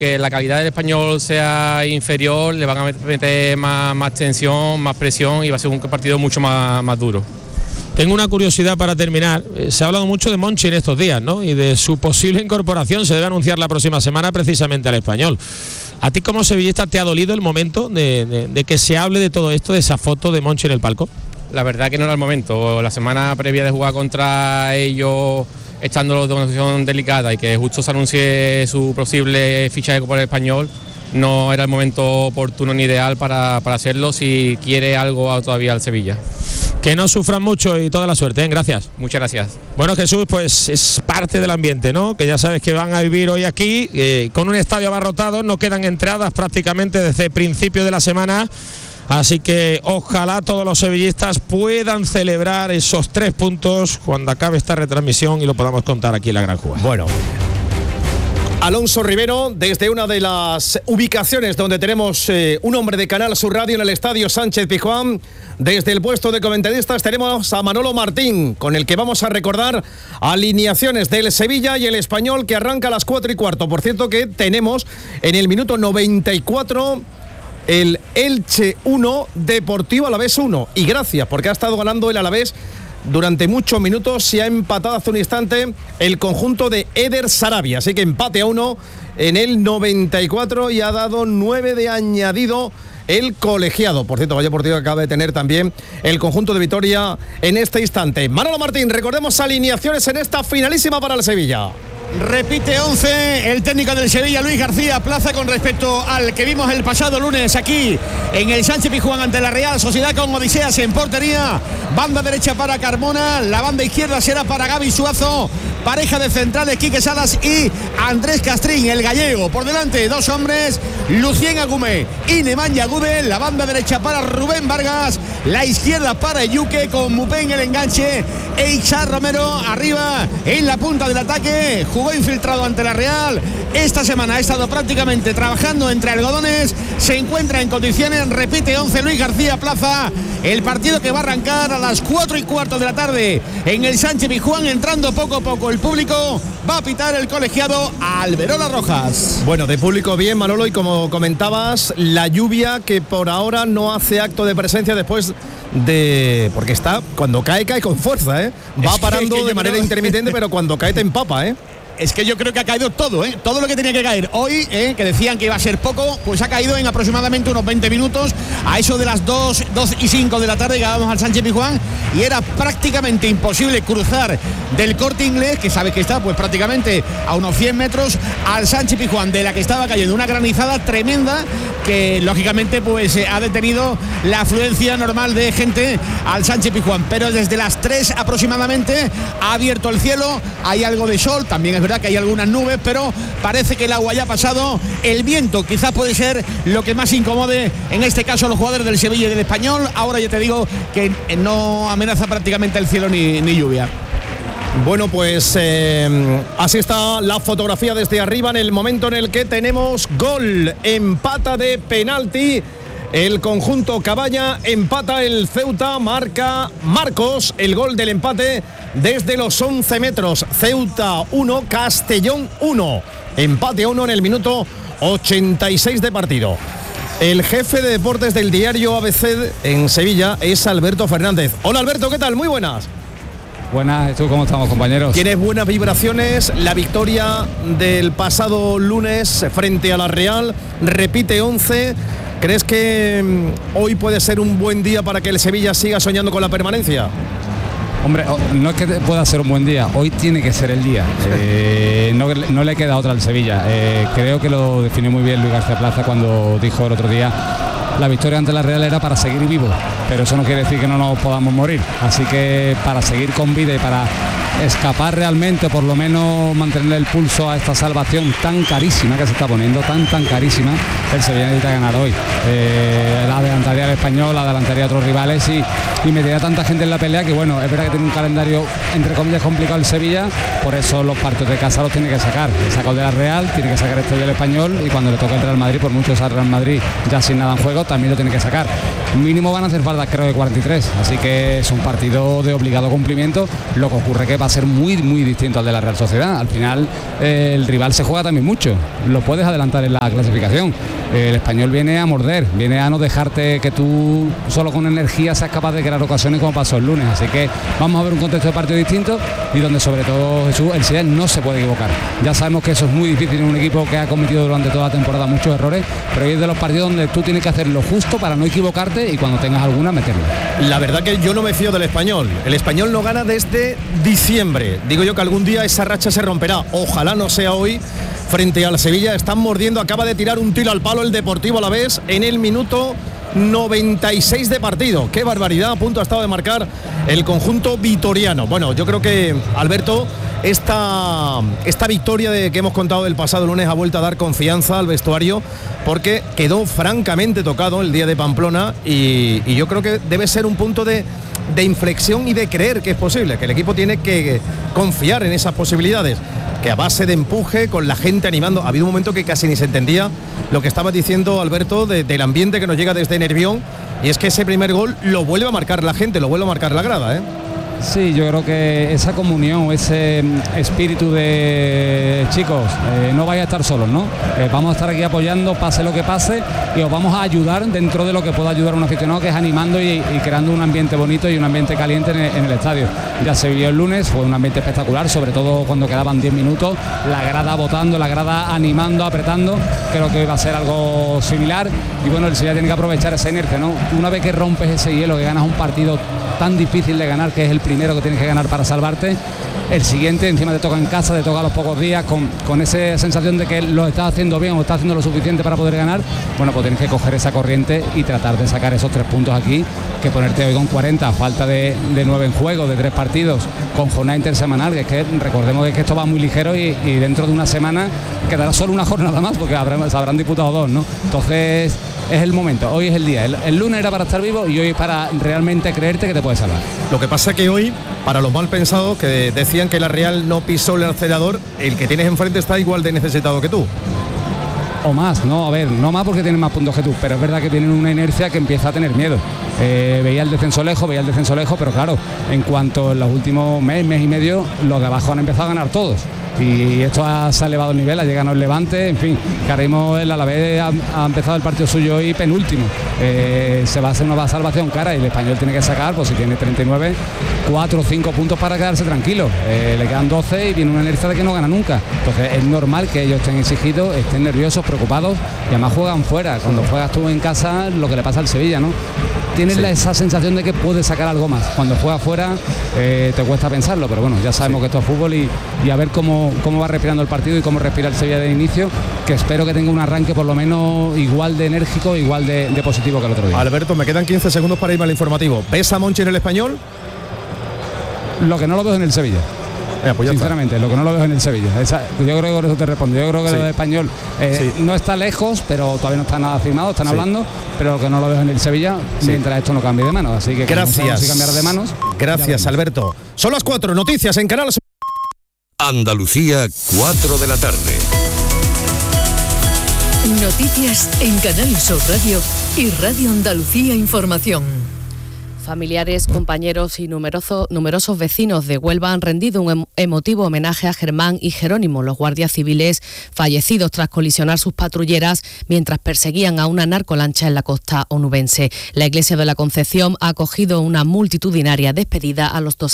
que la calidad del Español sea inferior, le van a meter más tensión, más presión y va a ser un partido mucho más duro. Tengo una curiosidad para terminar. Se ha hablado mucho de Monchi en estos días, ¿no? Y de su posible incorporación. Se debe anunciar la próxima semana precisamente al Español. ¿A ti como sevillista te ha dolido el momento de que se hable de todo esto, de esa foto de Monchi en el palco? La verdad que no era el momento. La semana previa de jugar contra ellos, estando en una situación delicada y que justo se anuncie su posible fichaje por el Español, no era el momento oportuno ni ideal para hacerlo si quiere algo todavía al Sevilla. Que no sufran mucho y toda la suerte, ¿eh? Gracias. Muchas gracias. Bueno, Jesús, pues es parte del ambiente, ¿no? Que ya sabes que van a vivir hoy aquí, con un estadio abarrotado, no quedan entradas prácticamente desde el principio de la semana. Así que ojalá todos los sevillistas puedan celebrar esos 3 puntos cuando acabe esta retransmisión y lo podamos contar aquí en la Gran Jugada. Bueno, Alonso Rivero, desde una de las ubicaciones donde tenemos un hombre de Canal Sur Radio en el Estadio Sánchez-Pizjuán, desde el puesto de comentaristas tenemos a Manolo Martín, con el que vamos a recordar alineaciones del Sevilla y el Español, que arranca a las 4:15. Por cierto que tenemos en el minuto 94... el Elche 1, Deportivo Alavés 1. Y gracias, porque ha estado ganando el Alavés durante muchos minutos. Se ha empatado hace un instante el conjunto de Eder Sarabia. Así que empate a 1 en el 94 y ha dado 9 de añadido el colegiado. Por cierto, vaya partido que acaba de tener también el conjunto de Vitoria en este instante. Manolo Martín, recordemos alineaciones en esta finalísima para el Sevilla. Repite 11 el técnico del Sevilla, Luis García Plaza, con respecto al que vimos el pasado lunes aquí en el Sánchez-Pizjuán ante la Real Sociedad, con Odiseas en portería. Banda derecha para Carmona, la banda izquierda será para Gaby Suazo, pareja de centrales Quique Salas y Andrés Castrín, el gallego. Por delante 2 hombres, Lucien Agumé y Nemanja Gudel. La banda derecha para Rubén Vargas, la izquierda para Yuque, con Mupé en el enganche e Ixar Romero arriba en la punta del ataque. Jugó infiltrado ante la Real. Esta semana ha estado prácticamente trabajando entre algodones. Se encuentra en condiciones. Repite 11 Luis García Plaza. El partido que va a arrancar a las 4:15 de la tarde en el Sánchez-Pizjuán, entrando poco a poco el público. Va a pitar el colegiado Alberola Rojas. Bueno, de público bien, Manolo, y como comentabas, la lluvia que por ahora no hace acto de presencia después de... porque está, cuando cae con fuerza, ¿eh? Va parando de manera intermitente, pero cuando cae te empapa, ¿eh? Es que yo creo que ha caído todo, ¿eh? Todo lo que tenía que caer hoy, que decían que iba a ser poco, pues ha caído en aproximadamente unos 20 minutos, a eso de las 2:05 de la tarde. Llegábamos al Sánchez-Pizjuán y era prácticamente imposible cruzar del Corte Inglés, que sabes que está pues prácticamente a unos 100 metros, al Sánchez-Pizjuán, de la que estaba cayendo una granizada tremenda que lógicamente pues ha detenido la afluencia normal de gente al Sánchez-Pizjuán. Pero desde las 3 aproximadamente ha abierto el cielo, hay algo de sol, también es verdad que hay algunas nubes, pero parece que el agua ya ha pasado. El viento quizás puede ser lo que más incomode en este caso a los jugadores del Sevilla y del Español. Ahora ya te digo que no amenaza prácticamente el cielo ni lluvia. Bueno, pues así está la fotografía desde arriba en el momento en el que tenemos gol. Empata de penalti el conjunto Caballa, empata el Ceuta, marca Marcos el gol del empate desde los 11 metros. Ceuta 1, Castellón 1. Empate a 1 en el minuto 86 de partido. El jefe de deportes del diario ABC en Sevilla es Alberto Fernández. Hola Alberto, ¿qué tal? Muy buenas. Buenas, ¿tú cómo estamos, compañeros? ¿Tienes buenas vibraciones? La victoria del pasado lunes frente a la Real, repite 11. ¿Crees que hoy puede ser un buen día para que el Sevilla siga soñando con la permanencia? Hombre, no es que pueda ser un buen día, hoy tiene que ser el día. No le queda otra al Sevilla. Creo que lo definió muy bien Luis García Plaza cuando dijo el otro día: la victoria ante la Real era para seguir vivos, pero eso no quiere decir que no nos podamos morir. Así que para seguir con vida y para escapar realmente, por lo menos mantener el pulso a esta salvación tan carísima que se está poniendo, tan carísima, el Sevilla necesita ganar hoy. La adelantaría al Español, la adelantaría a otros rivales y metería tanta gente en la pelea que, bueno, es verdad que tiene un calendario entre comillas complicado el Sevilla, por eso los partidos de casa los tiene que sacar. Le saca el de la Real, tiene que sacar este del Español, y cuando le toca el Real Madrid, por mucho que el Real Madrid ya sin nada en juego, también lo tiene que sacar. Mínimo van a hacer falta, creo, de 43, así que es un partido de obligado cumplimiento. Lo que ocurre que va a ser muy, muy distinto al de la Real Sociedad. Al final el rival se juega también mucho, lo puedes adelantar en la clasificación. El Español viene a morder, viene a no dejarte que tú solo con energía seas capaz de crear ocasiones como pasó el lunes. Así que vamos a ver un contexto de partido distinto y donde sobre todo, Jesús, el Sevilla no se puede equivocar. Ya sabemos que eso es muy difícil en un equipo que ha cometido durante toda la temporada muchos errores, pero hoy es de los partidos donde tú tienes que hacer lo justo para no equivocarte y cuando tengas alguna meterla. La verdad que yo no me fío del Español. El Español no gana desde diciembre. Digo yo que algún día esa racha se romperá. Ojalá no sea hoy frente al Sevilla. Están mordiendo, acaba de tirar un tiro al palo el Deportivo Alavés en el minuto 96 de partido. Qué barbaridad, a punto ha estado de marcar el conjunto vitoriano. Bueno, yo creo que, Alberto, esta victoria que hemos contado del pasado lunes ha vuelto a dar confianza al vestuario, porque quedó francamente tocado el día de Pamplona y yo creo que debe ser un punto de inflexión y de creer que es posible, que el equipo tiene que confiar en esas posibilidades, que a base de empuje, con la gente animando. Ha habido un momento que casi ni se entendía lo que estaba diciendo Alberto del ambiente que nos llega desde Nervión, y es que ese primer gol lo vuelve a marcar la gente, lo vuelve a marcar la grada, ¿eh? Sí, yo creo que esa comunión, ese espíritu de chicos, no vais a estar solos, ¿no? Vamos a estar aquí apoyando, pase lo que pase, y os vamos a ayudar dentro de lo que pueda ayudar a un aficionado, que es animando y creando un ambiente bonito y un ambiente caliente en el estadio. Ya se vio el lunes, fue un ambiente espectacular, sobre todo cuando quedaban 10 minutos, la grada votando, la grada animando, apretando. Creo que va a ser algo similar y bueno, el Sevilla tiene que aprovechar esa inercia, ¿no? Una vez que rompes ese hielo, que ganas un partido tan difícil de ganar, que es el primero que tienes que ganar para salvarte, el siguiente encima te toca en casa, te toca a los pocos días, con esa sensación de que lo estás haciendo bien o estás haciendo lo suficiente para poder ganar. Bueno, pues tienes que coger esa corriente y tratar de sacar esos 3 puntos aquí, que ponerte hoy con 40 a falta de 9 en juego, de 3 partidos, con jornada intersemanal, que es que recordemos que esto va muy ligero y dentro de una semana quedará solo una jornada más, porque se habrán disputado 2, ¿no? Entonces es el momento, hoy es el día. El lunes era para estar vivo y hoy es para realmente creerte que te puedes salvar. Lo que pasa es que hoy, para los mal pensados que decían que la Real no pisó el acelerador, el que tienes enfrente está igual de necesitado que tú. O más, no, a ver, no más porque tienen más puntos que tú, pero es verdad que tienen una inercia que empieza a tener miedo. Veía el descenso lejos, pero claro, en cuanto en los últimos mes y medio, los de abajo han empezado a ganar todos. Y esto se ha elevado el nivel, ha llegado el Levante, en fin, que ahora mismo el Alavés ha empezado el partido suyo hoy penúltimo. Se va a hacer una salvación cara y el Español tiene que sacar, pues si tiene 39, 4 o 5 puntos para quedarse tranquilo. Le quedan 12 y tiene una inercia de que no gana nunca. Entonces es normal que ellos estén exigidos, estén nerviosos, preocupados y además juegan fuera. Cuando juegas tú en casa, lo que le pasa al Sevilla, ¿no? Tienes esa sensación de que puedes sacar algo más. Cuando juegas fuera te cuesta pensarlo, pero bueno, ya sabemos que esto es fútbol y a ver cómo va respirando el partido y cómo respira el Sevilla de inicio, que espero que tenga un arranque por lo menos igual de enérgico, igual de positivo que el otro día. Alberto, me quedan 15 segundos para irme al informativo. ¿Ves a Monchi en el Español? Lo que no lo veo en el Sevilla. Pues sinceramente, lo que no lo veo en el Sevilla. Yo creo que por eso te respondo. Yo creo que lo de Español no está lejos, pero todavía no está nada firmado, están hablando, pero lo que no lo veo en el Sevilla mientras esto no cambie de manos. Así que gracias. Si cambiar de manos. Gracias, Alberto. Son las 4, noticias en Canal Andalucía, 4 de la tarde. Noticias en Canal Sur Radio y Radio Andalucía Información. Familiares, compañeros y numerosos vecinos de Huelva han rendido un emotivo homenaje a Germán y Jerónimo, los guardias civiles fallecidos tras colisionar sus patrulleras mientras perseguían a una narcolancha en la costa onubense. La Iglesia de la Concepción ha acogido una multitudinaria despedida a los dos